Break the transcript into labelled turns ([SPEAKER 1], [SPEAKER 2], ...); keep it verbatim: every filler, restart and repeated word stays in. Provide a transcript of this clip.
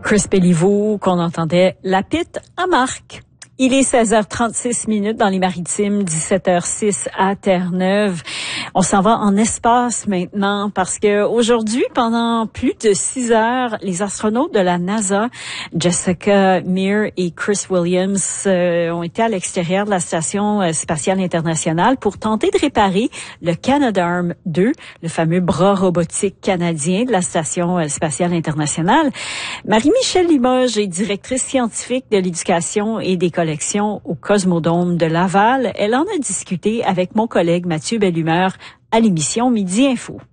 [SPEAKER 1] Chris Béliveau, qu'on entendait La Pite à Marc. Il est seize heures trente-six minutes dans les Maritimes, dix-sept heures six à Terre-Neuve. On s'en va en espace maintenant parce que aujourd'hui, pendant plus de six heures, les astronautes de la NASA, Jessica Meir et Chris Williams, euh, ont été à l'extérieur de la Station spatiale internationale pour tenter de réparer le Canadarm deux, le fameux bras robotique canadien de la Station spatiale internationale. Marie-Michèle Limoges est directrice scientifique de l'éducation et des collections au Cosmodome de Laval. Elle en a discuté avec mon collègue Mathieu Bellumeur à l'émission Midi Info.